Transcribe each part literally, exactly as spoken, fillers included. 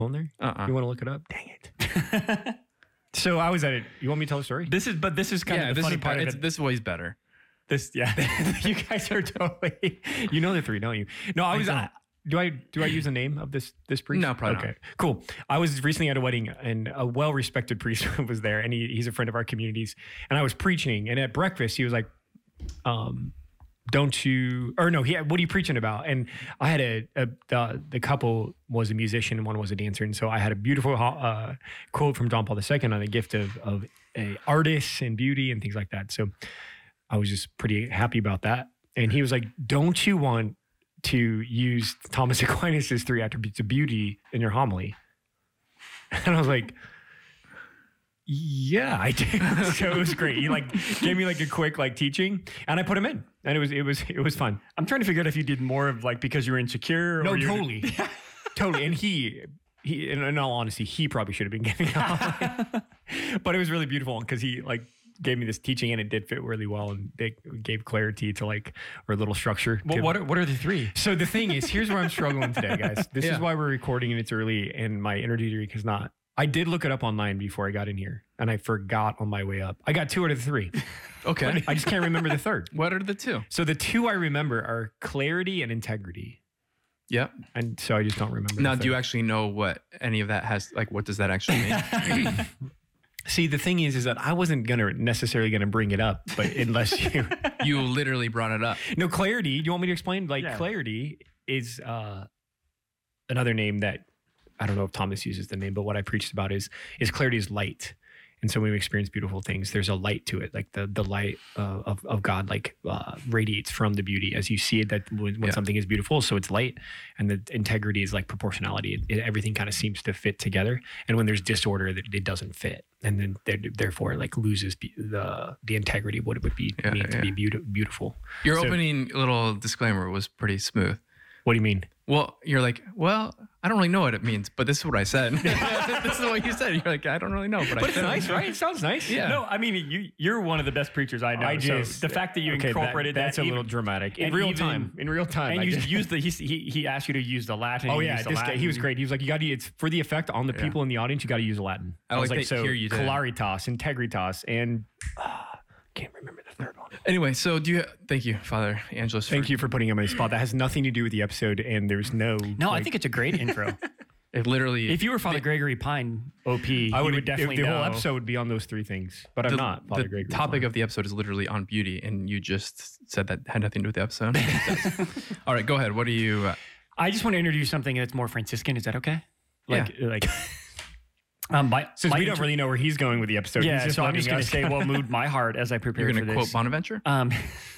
on there? Uh-uh. You want to look it up? Dang it. So I was at it. You want me to tell the story? This is, but this is kind Yeah, of the this funny is part part. of It's, it. this way's better. This, yeah. You guys are totally. You know the three, don't you? No, I was. don't. I, do I do I use the name of this this priest? No, probably okay, not. cool. I was recently at a wedding, and a well-respected priest was there, and he, he's a friend of our communities. And I was preaching, and at breakfast, he was like, um, "Don't you?" Or no, he. What are you preaching about? And I had a, a the, the couple was a musician and one was a dancer, and so I had a beautiful uh, quote from John Paul the Second on the gift of of a artist and beauty and things like that. So I was just pretty happy about that. And he was like, "Don't you want to use Thomas Aquinas' three attributes of beauty in your homily?" And I was like, "Yeah, I do." So it was great. He like gave me like a quick like teaching, and I put him in, and it was it was it was fun. I'm trying to figure out if you did more of like because you were insecure. No, or you were- totally, totally. And he he, in, in all honesty, he probably should have been giving it, but it was really beautiful because he like gave me this teaching, and it did fit really well, and it gave clarity to like or a little structure. Well, to- what are, what are the three? So the thing is, here's where I'm struggling today, guys. This Yeah. is why we're recording and it's early, and my energy drink is not. I did look it up online before I got in here, and I forgot on my way up. I got two out of the three. Okay. I just can't remember the third. What are the two? So the two I remember are clarity and integrity, Yep. and so I just don't remember. Now, the do you third. actually know what any of that has? Like, what does that actually mean? See, the thing is, is that I wasn't gonna necessarily gonna bring it up, but unless you, You literally brought it up. no clarity. Do you want me to explain? Like Yeah. clarity is uh, another name that I don't know if Thomas uses the name, but what I preached about is is clarity is light. And so when we experience beautiful things, there's a light to it, like the the light uh, of of God, like uh, radiates from the beauty as you see it. That when, when Yeah. something is beautiful, so it's light, and the integrity is like proportionality. It, it- everything kind of seems to fit together. And when there's disorder, that it doesn't fit, and then there, therefore it like loses be- the the integrity what it would be Yeah, mean to yeah. be beautiful. beautiful. Your So- opening little disclaimer was pretty smooth. What do you mean? Well, you're like, well, I don't really know what it means, but this is what I said. This is what you said. You're like, I don't really know, but, I But it's said nice, it. right? It sounds nice. Yeah. No, I mean you. You're one of the best preachers I know. I so just the fact that you okay, incorporated that, that's that a even- little dramatic in and real even- time. In real time, and I you just- used the he, he he asked you to use the Latin. Oh you yeah, used the this guy, he was Latin. great. He was like, you got to it's for the effect on the Yeah. people in the audience. You got to use Latin. I was like like, that so here you did. claritas, integritas, and uh, can't remember the third one. Anyway, so do you? Thank you, Father Angelos. Thank you for putting him on the spot. That has nothing to do with the episode, and there's no. No, I like- think it's a great intro. It literally. If you were Father Gregory Pine, O P, I you would, would definitely the know. whole episode would be on those three things, but I'm the, not. Father the Gregory topic Klein. of the episode is literally on beauty, and you just said that had nothing to do with the episode. All right, go ahead. What do you? Uh, I just want to introduce something that's more Franciscan. Is that okay? Like, like. Um, my, Since my we don't inter- really know where he's going with the episode, Yeah, he's just so I'm letting just going to us- say what moved my heart as I prepare you're for going to this. quote Bonaventure? Um,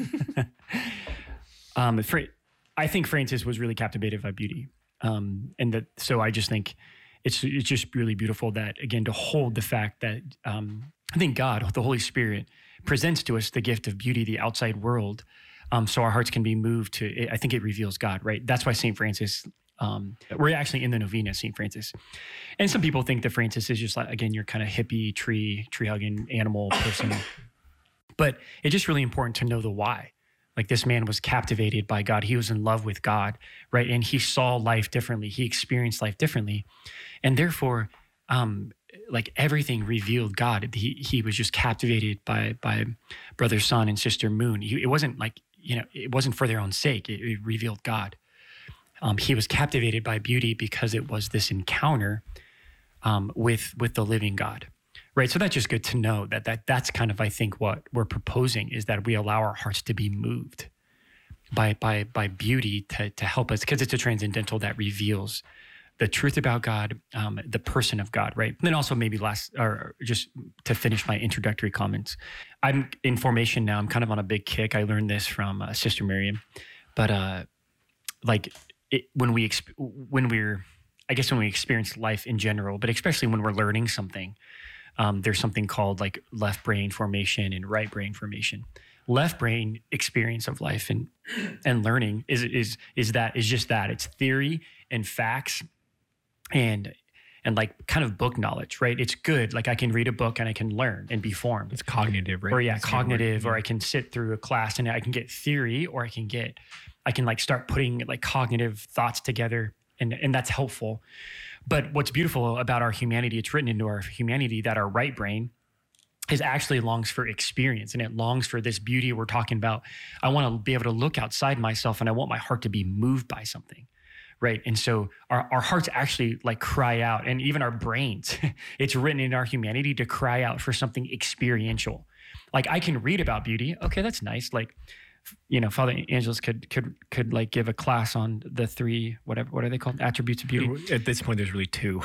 um, Fra- I think Francis was really captivated by beauty, um, and that. So I just think it's it's just really beautiful that again to hold the fact that um, I think God, the Holy Spirit, presents to us the gift of beauty, the outside world, um, so our hearts can be moved to. I think it reveals God, right? That's why Saint Francis. Um, we're actually in the novena, Saint Francis, and some people think that Francis is just like again your kind of hippie tree tree hugging animal person. But it's just really important to know the why. Like this man was captivated by God. He was in love with God, right? And he saw life differently. He experienced life differently. And therefore, um, like everything revealed God. He he was just captivated by by brother sun and sister moon. He, it wasn't like, you know, it wasn't for their own sake. It, it revealed God. Um, he was captivated by beauty because it was this encounter um, with with the living God. Right. So that's just good to know that, that that's kind of, I think, what we're proposing is that we allow our hearts to be moved by by by beauty to, to help us, because it's a transcendental that reveals the truth about God, um, the person of God. Right. And then also maybe last or just to finish my introductory comments, I'm in formation now. I'm kind of on a big kick. I learned this from uh, Sister Miriam, but uh, like it, when we exp- when we're I guess when we experience life in general, but especially when we're learning something. Um, there's something called like left brain formation and right brain formation. Left brain experience of life and and learning is is is that is just that. It's theory and facts and and like kind of book knowledge, right? It's good. Like I can read a book and I can learn and be formed. It's cognitive, right? Or yeah, That's the word. cognitive, or I can sit through a class and I can get theory, or I can get I can like start putting like cognitive thoughts together, and and that's helpful. But what's beautiful about our humanity, it's written into our humanity that our right brain is actually longs for experience, and it longs for this beauty we're talking about. I want to be able to look outside myself, and I want my heart to be moved by something. Right. And so our, our hearts actually like cry out, and even our brains, it's written in our humanity to cry out for something experiential. Like I can read about beauty. Okay, that's nice. Like, you know, Father Angelos could could could like give a class on the three, whatever, what are they called? Attributes of beauty. At this point, there's really two.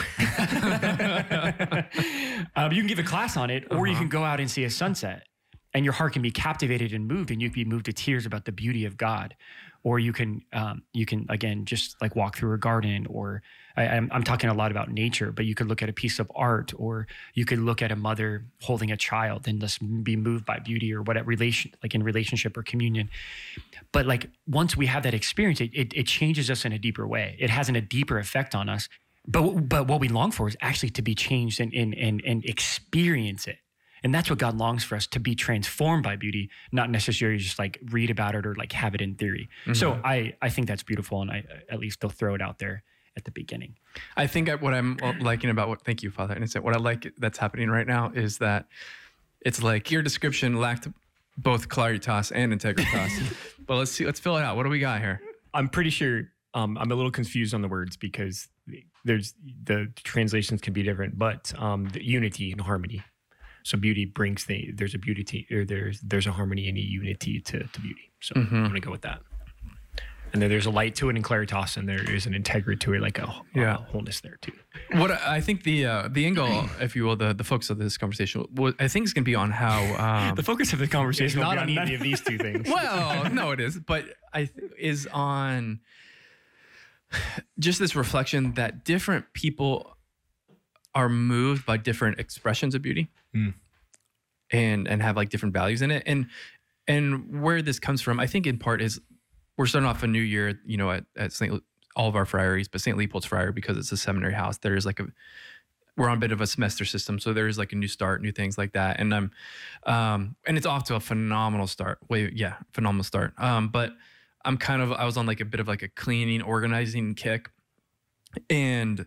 um, you can give a class on it, or Uh-huh. you can go out and see a sunset, and your heart can be captivated and moved, and you can be moved to tears about the beauty of God. Or you can, um, you can again just like walk through a garden, or I, I'm, I'm talking a lot about nature, but you could look at a piece of art, or you could look at a mother holding a child and just be moved by beauty, or whatever relation, like in relationship or communion. But like once we have that experience, it, it, it changes us in a deeper way. It has an, a deeper effect on us. But but what we long for is actually to be changed and and and, and experience it. And that's what God longs for us, to be transformed by beauty, not necessarily just like read about it or like have it in theory. Mm-hmm. So I, I think that's beautiful. And I, at least they'll throw it out there at the beginning. I think what I'm liking about what, thank you, Father Innocent. What I like that's happening right now is that it's like your description lacked both claritas and integritas. But let's see, let's fill it out. What do we got here? I'm pretty sure um, I'm a little confused on the words because there's the translations can be different, but um, the unity and harmony. So beauty brings the, there's a beauty, or there's there's a harmony and a unity to, to beauty. So Mm-hmm. I'm gonna go with that. And then there's a light to it in claritas, and there is an integrity to it, like a, Yeah. a wholeness there too. What I think the uh, the angle, if you will, the, the focus of this conversation, what I think is going to be on how. Um, The focus of the It's conversation not will on be either of these two things. well, no, it is, but I th- is on just this reflection that different people are moved by different expressions of beauty, Mm. and and have like different values in it, and and where this comes from, I think in part is we're starting off a new year, you know, at, at Saint all of our friaries, but Saint Leopold's Friary, because it's a seminary house, there's like a we're on a bit of a semester system, so there's like a new start, new things like that, and I'm um and it's off to a phenomenal start. Wait, yeah, phenomenal start. Um, but I'm kind of I was on like a bit of like a cleaning, organizing kick, and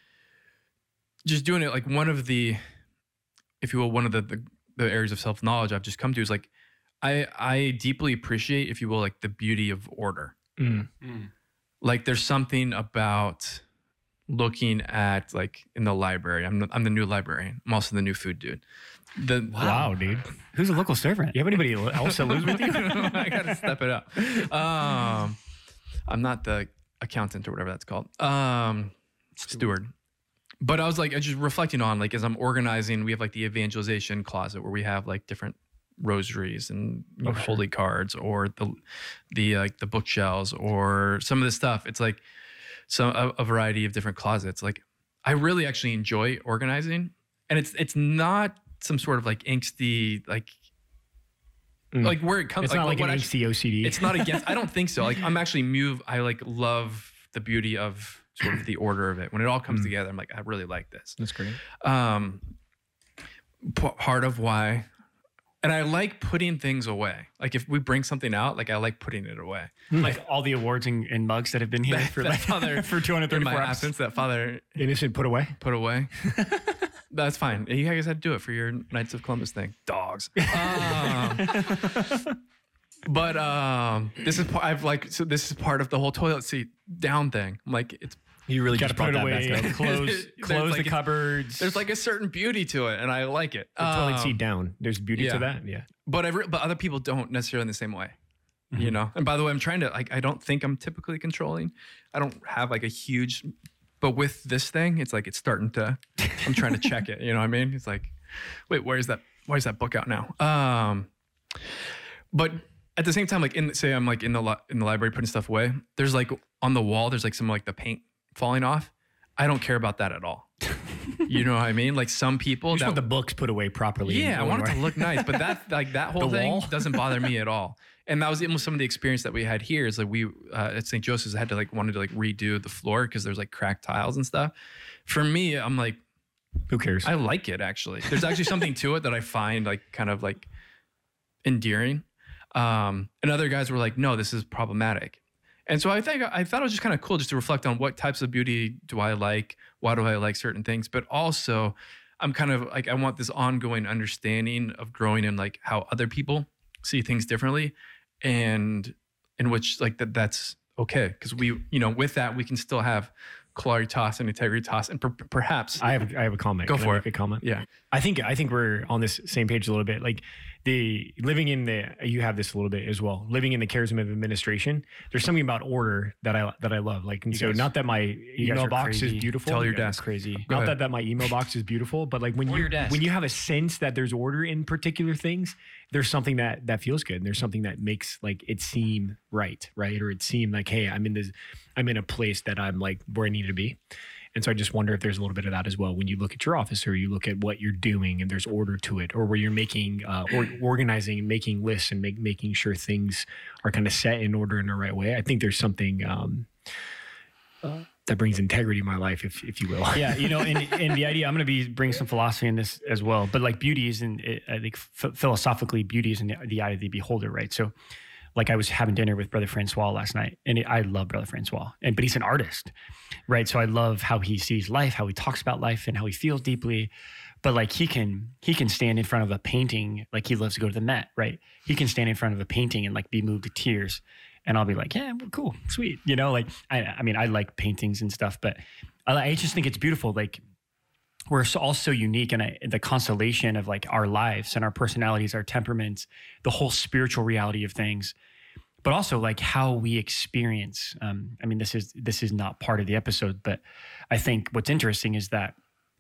just doing it like one of the, if you will, one of the the, the areas of self knowledge I've just come to is like I I deeply appreciate, if you will, like the beauty of order. Mm. Like there's something about looking at like in the library. I'm the, I'm the new librarian. I'm also the new food dude. The Wow, dude. Who's a local servant? You have anybody else that lives with you? I gotta step it up. Um, I'm not the accountant or whatever that's called. Um, steward. But I was like, I was just reflecting on like as I'm organizing, we have like the evangelization closet where we have like different rosaries and you know, Oh, sure. holy cards, or the the like the bookshelves, or some of the stuff. It's like some a, a variety of different closets. Like I really actually enjoy organizing, and it's it's not some sort of like angsty like Mm. like where it comes. It's not like what an actually- angsty O C D. it's not against. I don't think so. Like I'm actually moved. I like love the beauty of sort of the order of it when it all comes Mm. together. I'm like, I really like this. That's great. Um, p- part of why, and I like putting things away. Like if we bring something out, like I like putting it away. Like all the awards and, and mugs that have been here That- for that like father- for two hundred In my thirty-four episodes. absence, that father Innocent put away. put away. That's fine. You guys had to do it for your Knights of Columbus thing. Dogs. Um, but um, this is part. I've like so. This is part of the whole toilet seat down thing. I'm like, it's You really Got to just put brought it that away. back up. Close There's close like the a- cupboards. there's like a certain beauty to it, and I like it. The toilet Um, seat down. There's beauty yeah. to that. Yeah. but every, but other people don't necessarily in the same way, Mm-hmm. you know. And by the way, I'm trying to like I don't think I'm typically controlling. I don't have like a huge, but with this thing, it's like it's starting to. I'm trying to check it. You know what I mean? It's like, wait, where's that? Why is that book out now? Um, but at the same time, like in say I'm like in the li- in the library putting stuff away. There's like on the wall. There's like some like the paint falling off. I don't care about that at all. You know what I mean? Like some people You just that want the books put away properly. yeah, I and want it thrown to away. look nice, but that like that whole The thing wall? doesn't bother me at all. And that was almost some of the experience that we had here. Is like we uh, at Saint Joseph's had to like wanted to like redo the floor because there's like cracked tiles and stuff. For me, I'm like Who cares? I like it actually. There's actually something to it that I find like kind of like endearing. Um, and other guys were like, no, this is problematic. And so I think I thought it was just kind of cool just to reflect on what types of beauty do I like, why do I like certain things, but also I'm kind of like I want this ongoing understanding of growing in like how other people see things differently, and in which like that that's okay, because we you know with that we can still have claritas and integritas, and per- perhaps I have I have a comment. Go Can for I it. make a comment. Yeah. I think I think we're on this same page a little bit. Like the living in the you have this a little bit as well. Living in the charism of administration. There's something about order that I that I love. Like and You so guys- not that my guys email are box crazy. is beautiful. Tell your You guys desk. are crazy. Go Not ahead. that, that my email box is beautiful, but like when Or you your desk. when you have a sense that there's order in particular things, there's something that that feels good, and there's something that makes like it seem right, right, or it seem like, hey, I'm in this, I'm in a place that I'm like where I need to be. And so I just wonder if there's a little bit of that as well when you look at your office or you look at what you're doing and there's order to it, or where you're making uh, or organizing and making lists and make, making sure things are kind of set in order in the right way. I think there's something um, uh, that brings integrity in my life, if if you will. Yeah, you know, and, and the idea, I'm going to be bring some philosophy in this as well, but like beauty is in, I think f- philosophically, beauty is in the, the eye of the beholder, right? So like I was having dinner with Brother Francois last night, and I love Brother Francois, and but he's an artist, right? So I love how he sees life, how he talks about life, and how he feels deeply. But like he can he can stand in front of a painting, like he loves to go to the Met, right? He can stand in front of a painting and like be moved to tears, and I'll be like, yeah, well, cool, sweet, you know. Like I I mean I like paintings and stuff, but I, I just think it's beautiful, like. We're so, all so unique, and I, the constellation of like our lives and our personalities, our temperaments, the whole spiritual reality of things, but also like how we experience. Um, I mean, this is this is not part of the episode, but I think what's interesting is that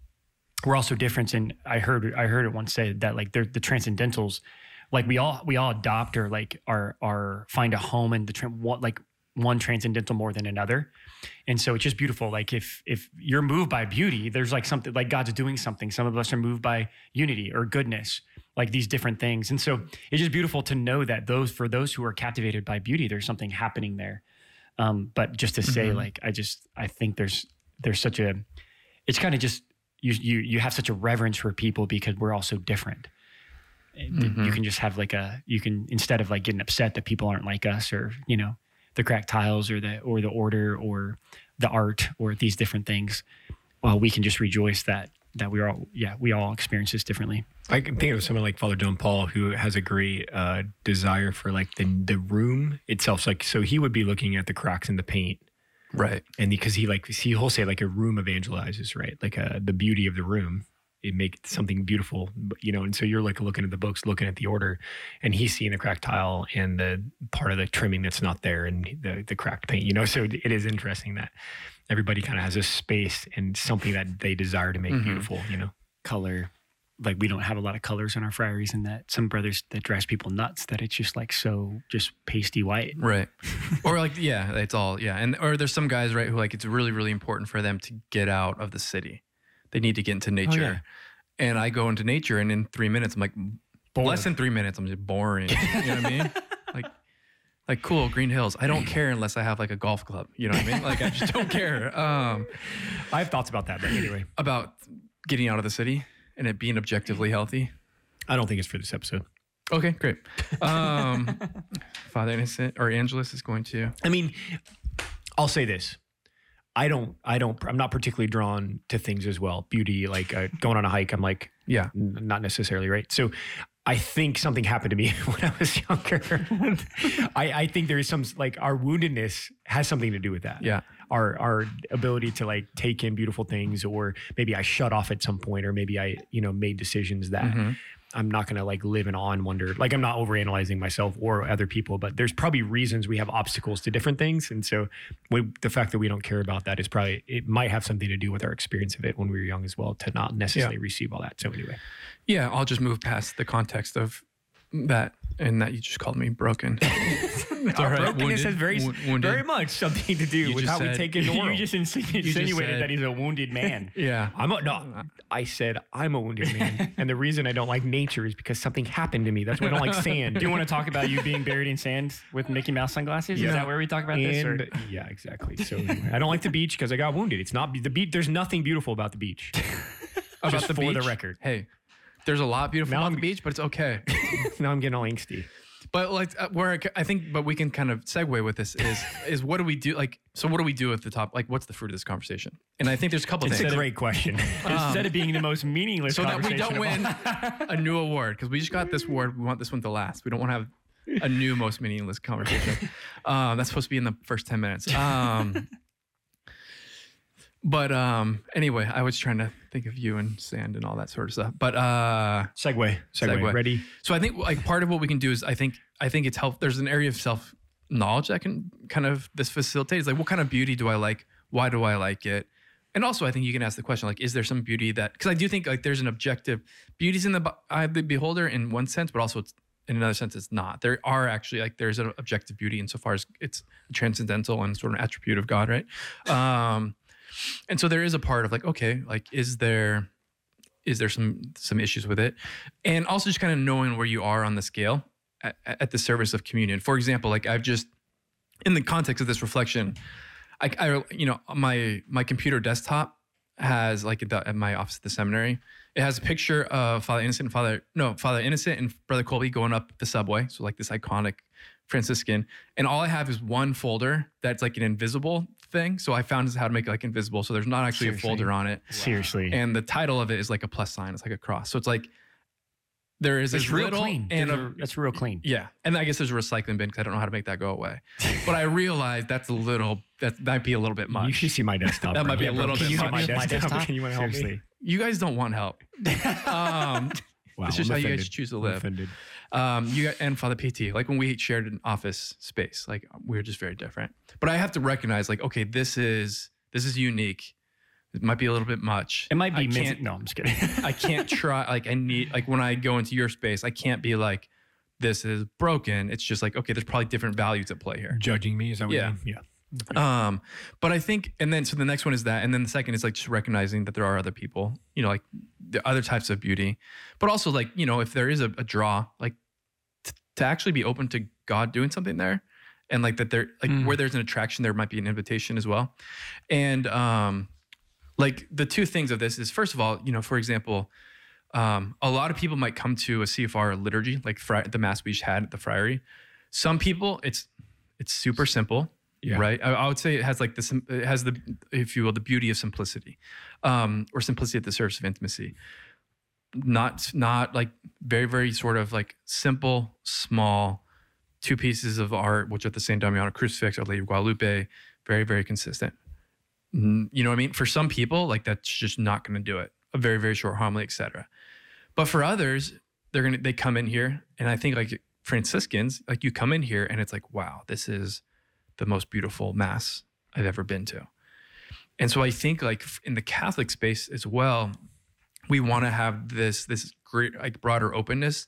we're also different. And I heard I heard it once said that like they're the transcendentals, like we all we all adopt or like are are find a home in the tra- one, like one transcendental more than another. And so it's just beautiful. Like if if you're moved by beauty, there's like something like God's doing something. Some of us are moved by unity or goodness, like these different things. And so it's just beautiful to know that those for those who are captivated by beauty, there's something happening there. Um, but just to say, Mhm. like I just I think there's there's such a it's kind of just you you you have such a reverence for people because we're all so different. Mhm. You can just have like a you can instead of like getting upset that people aren't like us, or you know the cracked tiles or the or the order or the art or these different things, well, we can just rejoice that that we are all yeah we all experience this differently. I can think of someone like Father John Paul who has a great uh, desire for like the the room itself. Like so, he would be looking at the cracks in the paint, Right. and because he like he he'll say like a room evangelizes, right? Like uh, the beauty of the room, it make something beautiful, you know. And so you're like looking at the books, looking at the order, and he's seeing the cracked tile and the part of the trimming that's not there, and the the cracked paint, you know. So it is interesting that everybody kind of has a space and something that they desire to make Mhm. beautiful, you know. Color, like we don't have a lot of colors in our friaries, and that some brothers that drives people nuts that it's just like so just pasty white. Right. Or like, yeah, it's all, yeah. And, or there's some guys, right, who like, it's really, really important for them to get out of the city. They need to get into nature. yeah. And I go into nature and in three minutes, I'm like, less than three minutes, I'm just boring. You know what I mean? Like, like cool, Green Hills. I don't care unless I have like a golf club. You know what I mean? Like, I just don't care. Um, I have thoughts about that, but anyway, about getting out of the city and it being objectively healthy. I don't think it's for this episode. Okay, great. Um, Father Innocent or Angelus is going to. I mean, I'll say this. I don't, I don't, I'm not particularly drawn to things as well. Beauty, like uh, going on a hike, I'm like, Yeah. n- not necessarily, right? So I think something happened to me when I was younger. I, I think there is some, like our woundedness has something to do with that. Yeah. Our, our ability to like take in beautiful things, or maybe I shut off at some point, or maybe I, you know, made decisions that Mhm. I'm not going to like live in awe and wonder. Like I'm not overanalyzing myself or other people, but there's probably reasons we have obstacles to different things. And so we, the fact that we don't care about that is probably, it might have something to do with our experience of it when we were young as well, to not necessarily receive all that. So anyway, Yeah, I'll just move past the context of that and that you just called me broken. It's all right. brokenness Wounded. has very, Wo- wounded. very much something to do You with just how we said- take in the You world. just insi- just insinuated said- that he's a wounded man. Yeah. I'm a, no, I said I'm a wounded man. And the reason I don't like nature is because something happened to me. That's why I don't like sand. Do you want to talk about you being buried in sand with Mickey Mouse sunglasses? Yeah. Is that where we talk about this? Or? And yeah, exactly. So anyway, I don't like the beach because I got wounded. It's not the beach. There's nothing beautiful about the beach. About Just the for the beach? record. Hey, there's a lot beautiful Now about I'm- the beach, but it's okay. Now I'm getting all angsty. But like uh, where I, I think, but we can kind of segue with this is is what do we do? Like, so what do we do at the top? Like, what's the fruit of this conversation? And I think there's a couple It's things. a great question. Instead of being the most meaningless So that we conversation don't of all- win a new award because we just got this award. We want this one to last. We don't want to have a new most meaningless conversation. Um, that's supposed to be in the first ten minutes. Um, but um, anyway, I was trying to think of you and sand and all that sort of stuff. But uh, Segue. Segue. Segue. Ready? so I think like part of what we can do is I think I think it's help. There's an area of self knowledge that can kind of this facilitate. It's like, what kind of beauty do I like? Why do I like it? And also, I think you can ask the question, like, is there some beauty that, because I do think like there's an objective, beauty's in the b- eye of the beholder in one sense, but also it's, in another sense, it's not. There are actually like, there's an objective beauty insofar as it's transcendental and sort of an attribute of God, right? Um, and so there is a part of like, okay, like, is there, is there some, some issues with it? And also just kind of knowing where you are on the scale at, at the service of communion. For example, like I've just, in the context of this reflection, I, I, you know, my my computer desktop has like at, the, at my office at the seminary, it has a picture of Father Innocent and Father no Father Innocent and Brother Colby going up the subway, so like this iconic Franciscan. And all I have is one folder that's like an invisible thing. So I found how to make it like invisible, so there's not actually Seriously? a folder on it. Seriously. And the title of it is like a plus sign. It's like a cross. So it's like there is it's this real little clean. and There's a, a- that's real clean. yeah, and I guess there's a recycling bin because I don't know how to make that go away. But I realized that's a little that might be a little bit much. You should see my desktop. That bro. might be a bro, little can bit you see much. my My desktop? desktop? Can you want to help me? Seriously. You guys don't want help. Um, Wow, it's just I'm how you offended. guys choose to I'm live. offended. Um, you got, and Father P T, like when we shared an office space, like we were just very different. But I have to recognize, like, okay, this is this is unique. It might be a little bit much. It might be I mis- can't, no, I'm just kidding. I can't try. Like I need. Like when I go into your space, I can't be like, this is broken. It's just like, okay, there's probably different values at play here. Judging me? Is that what Yeah. you mean? Yeah. Um, but I think, and then so the next one is that, and then the second is like just recognizing that there are other people, you know, like the other types of beauty, but also like, you know, if there is a, a draw, like t- to actually be open to God doing something there, and like that there, like Mm. where there's an attraction, there might be an invitation as well, and um, like the two things of this is first of all, you know, for example, um, a lot of people might come to a C F R liturgy, like fri- the mass we just had at the Friary. Some people, it's it's super simple. Yeah. Right. I, I would say it has like this, it has the, if you will, the beauty of simplicity, um, or simplicity at the service of intimacy. Not, not like very, very sort of like simple, small, two pieces of art, which are the Saint Damiano crucifix, Our Lady of Guadalupe, very, very consistent. Mm, You know what I mean? For some people, like that's just not going to do it. A very, very short homily, et cetera. But for others, they're gonna, they come in here, and I think like Franciscans, like you come in here, and it's like, wow, this is the most beautiful mass I've ever been to. And so I think like in the Catholic space as well, we want to have this, this great, like broader openness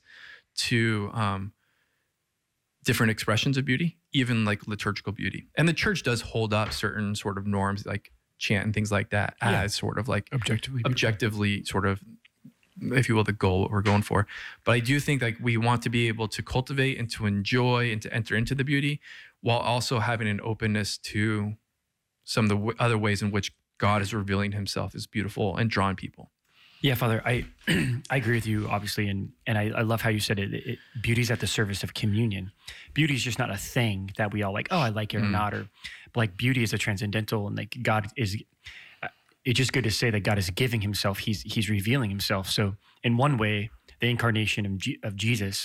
to um, different expressions of beauty, even like liturgical beauty. And the church does hold up certain sort of norms like chant and things like that Yeah. as sort of like Objectively. objectively sort of, if you will, the goal, what we're going for. But I do think like we want to be able to cultivate and to enjoy and to enter into the beauty while also having an openness to some of the w- other ways in which God is revealing himself as beautiful and drawing people. Yeah, Father, I I agree with you, obviously, and and I, I love how you said it, it. Beauty's at the service of communion. Beauty is just not a thing that we all like, oh, I like it or Mm. not, or but like beauty is a transcendental, and like God is. uh, It's just good to say that God is giving Himself. He's He's revealing Himself. So in one way, the incarnation of G, of Jesus,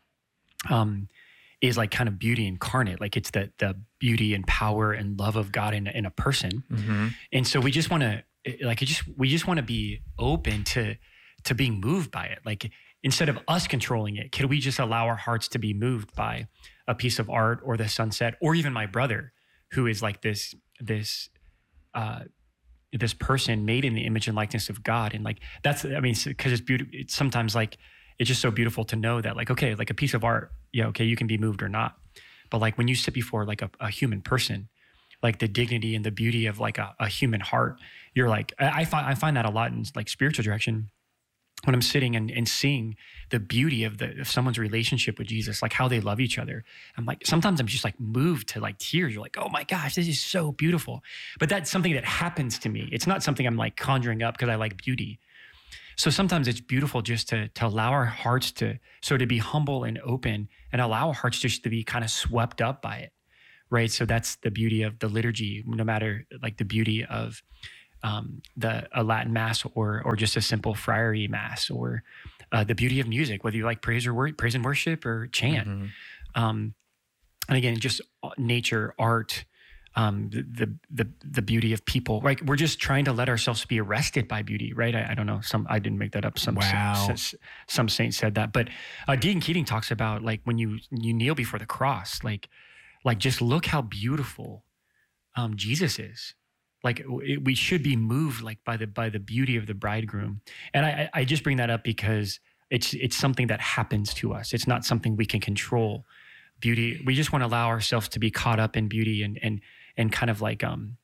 um, is like kind of beauty incarnate. Like it's the the beauty and power and love of God in in a person. Mm-hmm. And so we just want to like it just we just want to be open to to being moved by it. Like instead of us controlling it, could we just allow our hearts to be moved by a piece of art or the sunset, or even my brother, who is like this this uh, this person made in the image and likeness of God, and like that's I mean because it's beautiful. It's sometimes like it's just so beautiful to know that like okay, like a piece of art, yeah, okay, you can be moved or not, but like when you sit before like a, a human person, like the dignity and the beauty of like a, a human heart, you're like, I, I find I find that a lot in like spiritual direction when I'm sitting and, and seeing the beauty of the of someone's relationship with Jesus, like how they love each other. I'm like, sometimes I'm just like moved to like tears. You're like, oh my gosh, this is so beautiful. But that's something that happens to me. It's not something I'm like conjuring up because I like beauty. So sometimes it's beautiful just to to allow our hearts to so to be humble and open and allow our hearts just to be kind of swept up by it, right? So that's the beauty of the liturgy, no matter like the beauty of um, the a Latin mass or or just a simple friary mass, or uh, the beauty of music, whether you like praise or wor- praise and worship or chant. Mhm. Um, and again, just nature, art, um, the, the the the beauty of people. Right, we're just trying to let ourselves be arrested by beauty. Right, I, I don't know. Some I didn't make that up. Some Wow. s- some saint said that, but uh, Deacon Keating talks about like when you you kneel before the cross, like like just look how beautiful um, Jesus is. Like it, we should be moved like by the by the beauty of the bridegroom. And I I I just bring that up because it's it's something that happens to us. It's not something we can control. Beauty, we just want to allow ourselves to be caught up in beauty and and and kind of like um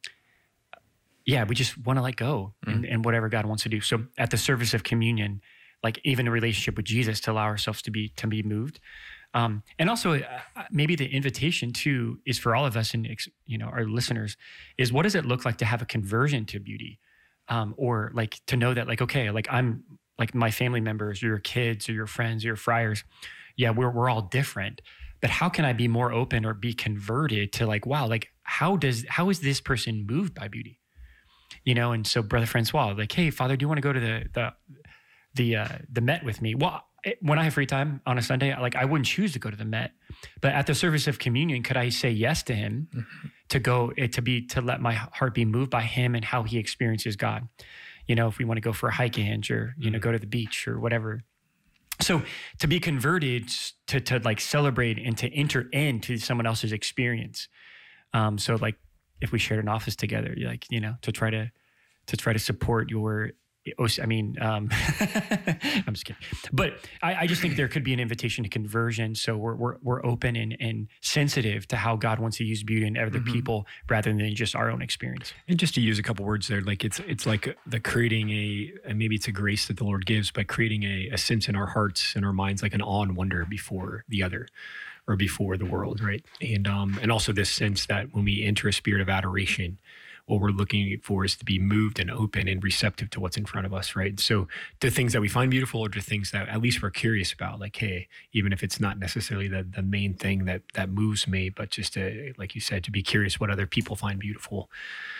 yeah, we just want to let go and, and whatever God wants to do. So at the service of communion, like even a relationship with Jesus, to allow ourselves to be to be moved. Um, and also uh, maybe the invitation too is for all of us and ex- you know our listeners is, what does it look like to have a conversion to beauty, um, or like to know that like okay, like I'm like my family members or your kids or your friends or your friars, yeah, we're we're all different. But how can I be more open or be converted to like, wow, like how does how is this person moved by beauty? You know, and so Brother Francois, like, hey, Father, do you want to go to the the the uh, the Met with me? Well, it, when I have free time on a Sunday, like I wouldn't choose to go to the Met, but at the service of communion, could I say yes to him mm-hmm. to go eh, to be to let my heart be moved by him and how he experiences God? You know, if we want to go for a hike and or you mm-hmm. know go to the beach or whatever. So to be converted, to to like celebrate and to enter into someone else's experience. Um, so like if we shared an office together, like, you know, to try to to try to support your, I mean, um, I'm just kidding. But I, I just think there could be an invitation to conversion. So we're we're we're open and and sensitive to how God wants to use beauty in other mm-hmm. people rather than just our own experience. And just to use a couple words there, like it's it's like the creating a, and maybe it's a grace that the Lord gives, but creating a, a sense in our hearts and our minds, like an awe and wonder before the other or before the world, right? And um and also this sense that when we enter a spirit of adoration, what we're looking for is to be moved and open and receptive to what's in front of us, right? So to things that we find beautiful or to things that at least we're curious about, like, hey, even if it's not necessarily the the main thing that that moves me, but just to, like you said, to be curious what other people find beautiful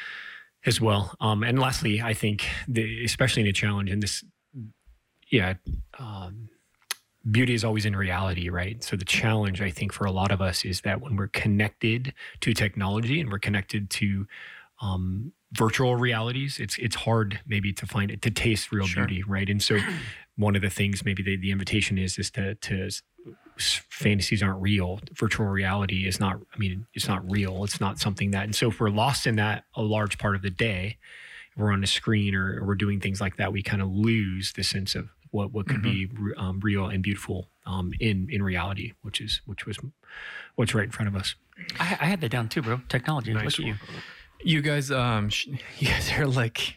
as well. Um, and lastly, I think, the, especially in a challenge, and this, yeah, um, beauty is always in reality, right? So the challenge, I think, for a lot of us is that when we're connected to technology and we're connected to um, virtual realities, it's it's hard maybe to find it, to taste real Sure. beauty, right? And so one of the things maybe the, the invitation is, is to, to fantasies aren't real. Virtual reality is not, I mean, it's not real. It's not something that, and so if we're lost in that a large part of the day, if we're on a screen or, or we're doing things like that, we kind of lose the sense of what, what could mm-hmm. be um, real and beautiful um, in, in reality, which is, which was what's right in front of us. I, I had that down too, bro. Technology. Nice. Look at you. You guys, um, sh- you guys are like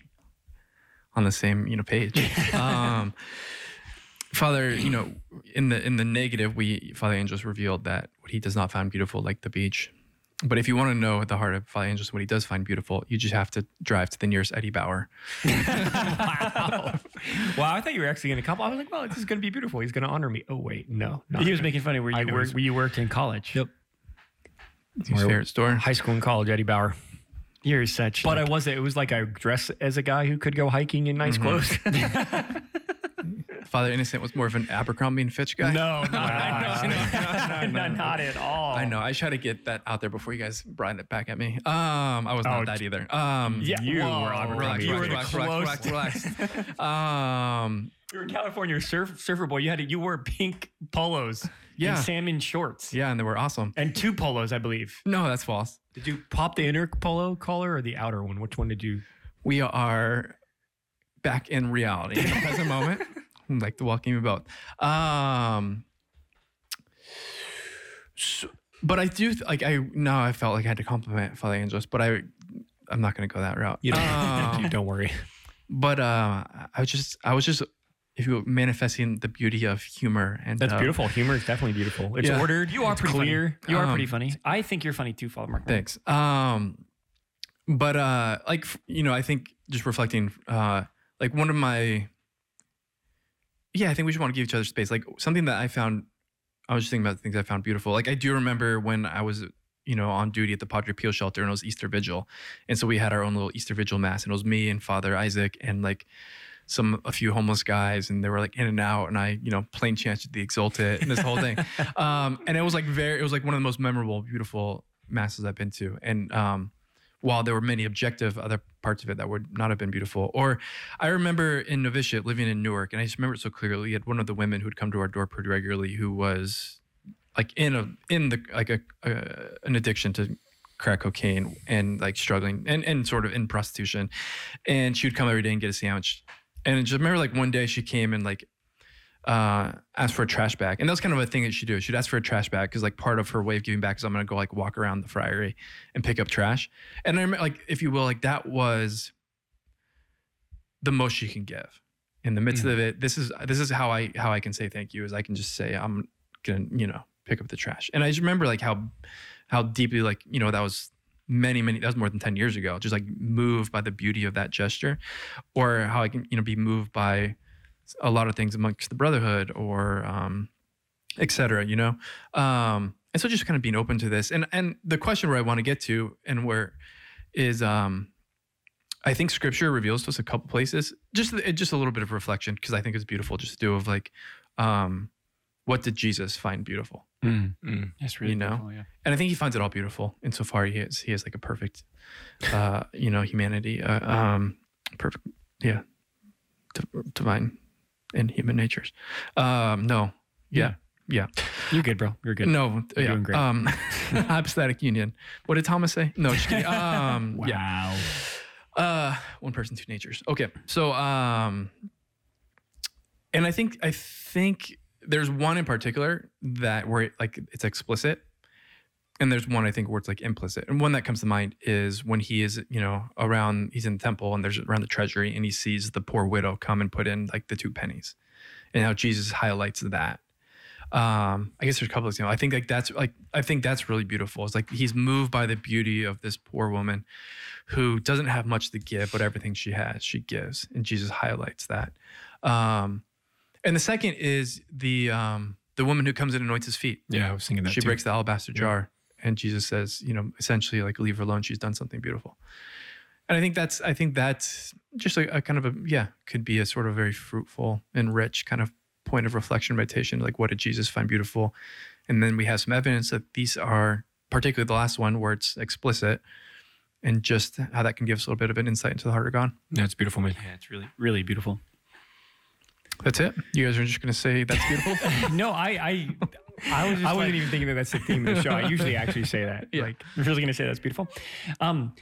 on the same, you know, page. um, Father, you know, in the in the negative, we Father Angelos revealed that what he does not find beautiful, like the beach. But if you want to know at the heart of Father Angelos what he does find beautiful, you just have to drive to the nearest Eddie Bauer. Wow. Wow, I thought you were actually going to come. I was like, well, this is going to be beautiful. He's going to honor me. Oh, wait, no. not He was gonna. making fun of where I you know worked, he's- where you worked in college. Yep. It's his favorite store. High school and college, Eddie Bauer. You're such. But like, I was, it was like I dressed as a guy who could go hiking in nice Mhm. clothes. Father Innocent was more of an Abercrombie and Fitch guy. No, no, Wow. no, no, no, no, not at all. I know. I try to get that out there before you guys brought it back at me. Um, I was not Oh, that either. Um, Yeah, You whoa, were Abercrombie. relax, You were relax, the relax, relax, relax, relax. Um, You were in California surf, surfer boy. You had to, you wore pink polos Yeah. and salmon shorts yeah, and they were awesome. and two polos, I believe. No, that's false. Did you pop the inner polo collar or the outer one? Which one did you? We are back in reality at the present moment. I'd like to welcome you both. Um, so, but I do th- like I now I felt like I had to compliment Father Angelos, but I I'm not going to go that route. You don't, Um, you don't worry. But uh, I was just I was just if you were manifesting the beauty of humor and That's uh, beautiful. Humor is definitely beautiful. It's Yeah. ordered. You are it's pretty clear. funny. You are Um, pretty funny. I think you're funny too, Father Mark. Thanks. Um, but uh, like f- you know, I think just reflecting, uh, like one of my yeah, I think we should want to give each other space. Like something that I found, I was just thinking about things I found beautiful. Like I do remember when I was, you know, on duty at the Padre Pio shelter and it was Easter Vigil. And so we had our own little Easter Vigil mass and it was me and Father Isaac and like some, a few homeless guys and they were like in and out and I, you know, plain chanted the Exultet and this whole thing. um, and it was like very, it was like one of the most memorable, beautiful masses I've been to. And um, while there were many objective other parts of it that would not have been beautiful. Or I remember in novitiate living in Newark, and I just remember it so clearly. We had one of the women who'd come to our door pretty regularly who was like in a, in the, like a, uh, an addiction to crack cocaine and like struggling and, and sort of in prostitution. And she would come every day and get a sandwich. And I just remember like one day she came and like, uh, asked for a trash bag. And that was kind of a thing that she'd do. She'd ask for a trash bag because like part of her way of giving back is I'm going to go like walk around the friary and pick up trash. And I remember like, if you will, like that was the most she can give in the midst mm. of it. This is, this is how I, how I can say thank you is I can just say, I'm going to, you know, pick up the trash. And I just remember like how, how deeply like, you know, that was many, many, that was more than ten years ago, just like moved by the beauty of that gesture or how I can, you know, be moved by a lot of things amongst the brotherhood or um, et cetera, you know? Um, and so just kind of being open to this. And and the question where I want to get to and where is, um, I think scripture reveals to us a couple places, just just a little bit of reflection, because I think it's beautiful just to do of like, um, what did Jesus find beautiful? Mm. Mm. That's really you know? beautiful, yeah. And I think he finds it all beautiful insofar he is, he is like a perfect, uh, you know, humanity, uh, um, perfect, yeah, D- divine and human natures. Um, no, yeah, yeah. You're good, bro. You're good. No, You're yeah. doing great. Um, hypostatic union. What did Thomas say? No, just kidding. Um, wow. Yeah. Uh, one person, two natures. Okay. So, um, and I think, I think there's one in particular that where it, like it's explicit. And there's one I think where it's like implicit. And one that comes to mind is when he is, you know, around, he's in the temple and there's around the treasury and he sees the poor widow come and put in like the two pennies and how Jesus highlights that. Um, I guess there's a couple of examples. I think like that's like, I think that's really beautiful. It's like he's moved by the beauty of this poor woman who doesn't have much to give, but everything she has, she gives. And Jesus highlights that. Um, and the second is the, um, the woman who comes and anoints his feet. Yeah, I was thinking that She too. breaks the alabaster jar. And Jesus says, you know, essentially like, leave her alone. She's done something beautiful. And I think that's, I think that's just a, a kind of a, yeah, could be a sort of very fruitful and rich kind of point of reflection, meditation. Like what did Jesus find beautiful? And then we have some evidence that these are, particularly the last one where it's explicit and just how that can give us a little bit of an insight into the heart of God. Yeah, it's beautiful, man. Yeah, it's really, really beautiful. That's it. You guys are just going to say that's beautiful? No, I, I, I was just I wasn't like, even thinking that that's the theme of the show. I usually actually say that. Yeah. Like, I'm really going to say that's beautiful. Um,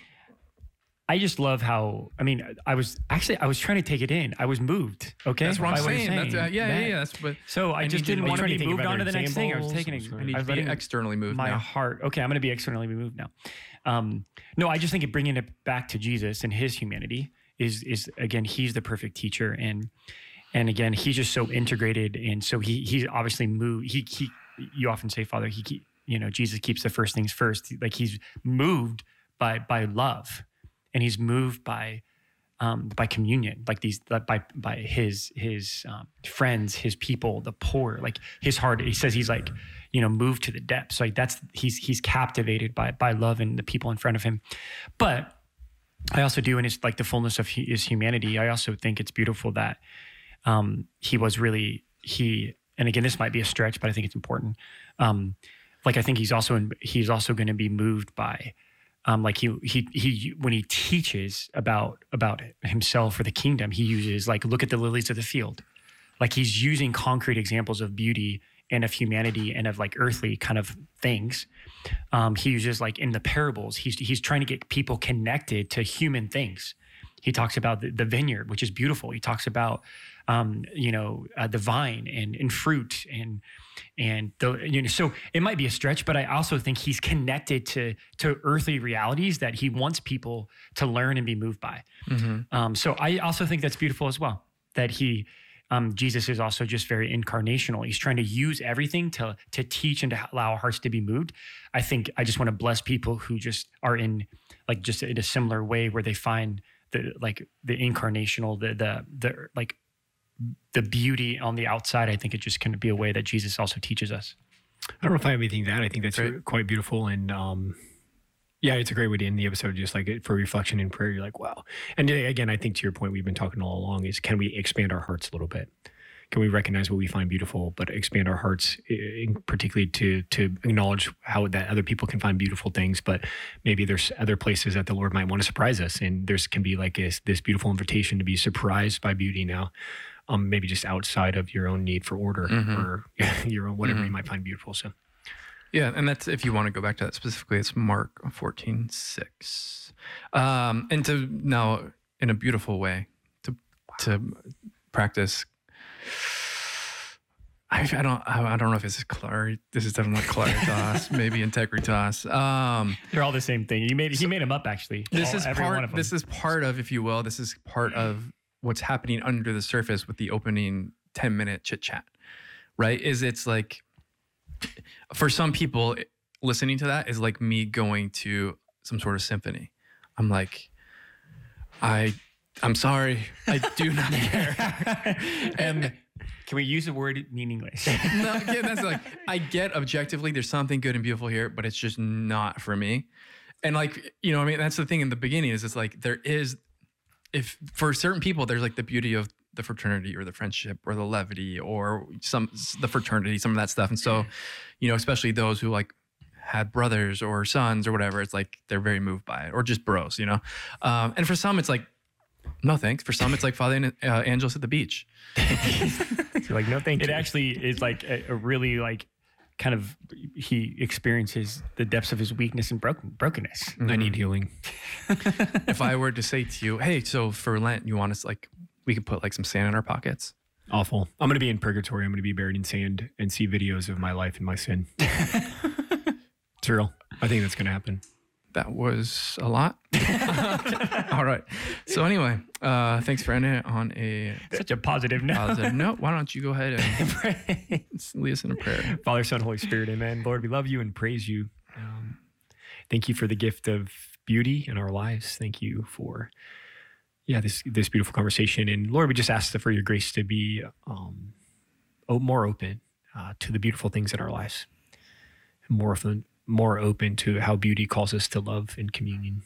I just love how, I mean, I was actually, I was trying to take it in. I was moved. Okay. That's what I'm by what he's saying. That's, uh, yeah, yeah, That- yeah. That's what, So I, I just need to didn't be- want to trying be to think moved of on to other the next thing. I was examples. taking, I'm sorry. I need I was to be letting externally moved my now. heart. Okay. I'm going to be externally moved now. Um, no, I just think it bringing it back to Jesus and his humanity is, is again, he's the perfect teacher. And, and again, he's just so integrated. And so he, he's obviously moved. He, he, you often say, Father, he keep, you know, Jesus keeps the first things first. Like he's moved by, by love, and he's moved by, um, by communion, like these, by, by his, his, um, friends, his people, the poor, like his heart, he says he's like, you know, moved to the depths. Like that's, he's, he's captivated by, by love and the people in front of him. But I also do, and it's like the fullness of his humanity. I also think it's beautiful that, um, he was really, he, and again, this might be a stretch, but I think it's important. Um, like, I think he's also, in, he's also going to be moved by, um, like he, he, he, when he teaches about, about himself or the kingdom, he uses like, look at the lilies of the field. Like he's using concrete examples of beauty and of humanity and of like earthly kind of things. Um, he uses like in the parables, he's, he's trying to get people connected to human things. He talks about the, the vineyard, which is beautiful. He talks about, um, you know, uh, the vine and, and fruit and, and the, you know, so it might be a stretch, but I also think he's connected to, to earthly realities that he wants people to learn and be moved by. Mm-hmm. Um, so I also think that's beautiful as well, that he, um, Jesus is also just very incarnational. He's trying to use everything to, to teach and to allow our hearts to be moved. I think I just want to bless people who just are in like, just in a similar way where they find the, like the incarnational, the, the, the like the beauty on the outside. I think it just can be a way that Jesus also teaches us. I don't know if I have anything to add. I think that's Great. quite beautiful. And um, yeah, it's a great way to end the episode, just like for reflection and prayer. You're like, wow. And again, I think to your point, we've been talking all along is, can we expand our hearts a little bit? Can we recognize what we find beautiful, but expand our hearts, in particularly to to acknowledge how that other people can find beautiful things, but maybe there's other places that the Lord might want to surprise us. And there's can be like this, this beautiful invitation to be surprised by beauty now, um, maybe just outside of your own need for order Mhm. or your own, whatever Mhm. you might find beautiful. So Yeah, and that's if you want to go back to that specifically, it's Mark fourteen six. Um, and to now in a beautiful way to to practice. I, I don't I don't know if this is clar. This is definitely claritas, maybe integritas. Um, They're all the same thing. You made he made them up actually. this All- is every one part. of them. This is part of, if you will, this is part of what's happening under the surface with the opening ten minute chit chat, right? Is it's like for some people listening to that is like me going to some sort of symphony. I'm like, I I'm sorry, I do not care, and. Can we use the word meaningless? No, again, that's like, I get objectively there's something good and beautiful here, but it's just not for me. And like, you know, I mean, that's the thing in the beginning is it's like, there is, if for certain people, there's like the beauty of the fraternity or the friendship or the levity or some, the fraternity, some of that stuff. And so, you know, especially those who like had brothers or sons or whatever, it's like, they're very moved by it, or just bros, you know? Um, and for some, it's like, no thanks. For some, it's like Father and uh, Angels at the beach. you're like, no, thank It you. actually is like a, a really like kind of he experiences the depths of his weakness and broken brokenness. I need healing. If I were to say to you, hey, so for Lent, you want us like, we could put like some sand in our pockets. Awful. I'm going to be in purgatory. I'm going to be buried in sand and see videos of my life and my sin. It's real. I think that's going to happen. That was a lot. All right. So anyway, uh, thanks for ending it on a Such a positive note. positive note. Why don't you go ahead and Pray. lead us in a prayer? Father, Son, Holy Spirit, amen. Lord, we love you and praise you. Um, thank you for the gift of beauty in our lives. Thank you for, yeah, this this beautiful conversation. And Lord, we just ask for your grace to be um, o- more open uh, to the beautiful things in our lives, more often, more open to how beauty calls us to love and communion.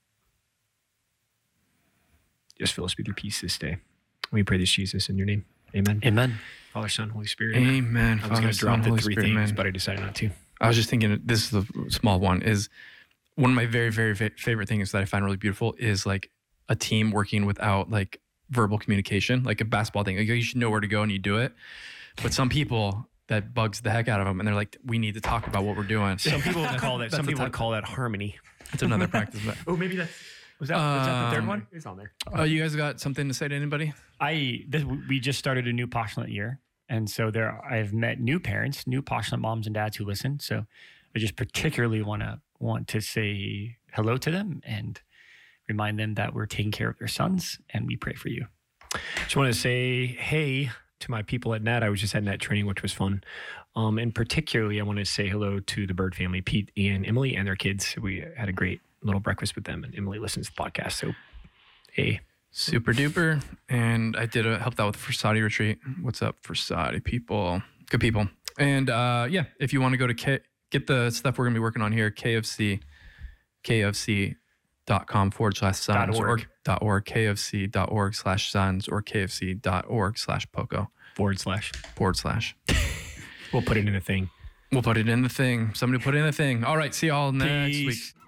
Just fill us with your peace this day. We pray this, Jesus, in your name. Amen. Amen. Father, Son, Holy Spirit. Amen. I was going Father, to drop Son, the Holy three Spirit, things, man. but I decided not to. I was just thinking, this is the small one, is one of my very, very fa- favorite things that I find really beautiful is like a team working without like verbal communication, like a basketball thing. Like you should know where to go and you do it. But some people, that bugs the heck out of them. And they're like, we need to talk about what we're doing. Some people would call that. That's Some the people would type- call that harmony. It's another practice. But, Oh, maybe that's was that, was that the third Um, one? It's on there. oh, you guys got something to say to anybody? I this, we just started a new Postulate year, and so there I've met new parents, new Postulate moms and dads who listen. So I just particularly want to want to say hello to them and remind them that we're taking care of their sons, and we pray for you. Just want to say hey to my people at N A T. I was just at N A T training, which was fun. Um, and particularly, I want to say hello to the Bird family, Pete, Ian, Emily, and their kids. We had a great little breakfast with them, and Emily listens to the podcast. So, hey, Super duper. And I did a, helped out with the Versati retreat. What's up, Versati people? Good people. And uh, yeah, if you want to go to K, get the stuff we're going to be working on here, K F C, kfc.com forward slash sons or org. dot org, kfc.org slash sons or kfc.org slash poco forward slash. forward slash. We'll put it in a thing. We'll put it in the thing. Somebody put it in the thing. All right. See y'all next Peace. week.